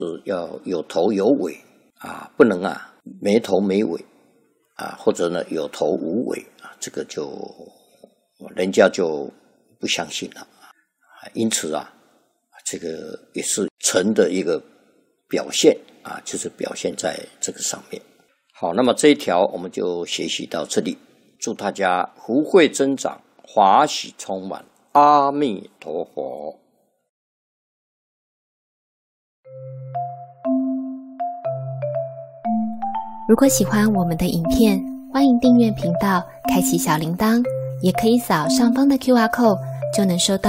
要有头有尾啊，不能啊没头没尾啊，或者呢有头无尾啊，这个就人家就不相信了。因此啊，这个也是诚的一个表现啊，就是表现在这个上面。好，那么这一条我们就学习到这里，祝大家福慧增长，华喜充满，阿弥陀佛。 如果喜欢我们的影片，欢迎订阅频道，开启小铃铛，也可以扫上方的 QR code，就能收到